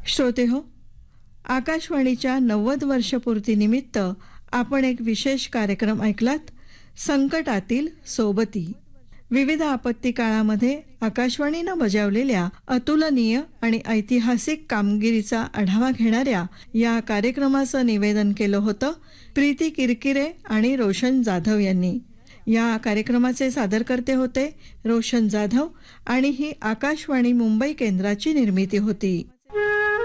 श्रोते हो, आकाशवाणीच्या 90 वर्षपूर्तीनिमित्त आपण एक विशेष कार्यक्रम ऐकलात, संकटातील सोबती. विविध आपत्ती काळामध्ये आकाशवाणीनं बजावलेल्या अतुलनीय आणि ऐतिहासिक कामगिरीचा आढावा घेणाऱ्या या कार्यक्रमाचं निवेदन केलं होतं प्रीती किरकिरे आणि रोशन जाधव यांनी. या कार्यक्रमाचे सादरकर्ते होते रोशन जाधव आणि ही आकाशवाणी मुंबई केंद्राची निर्मिती होती.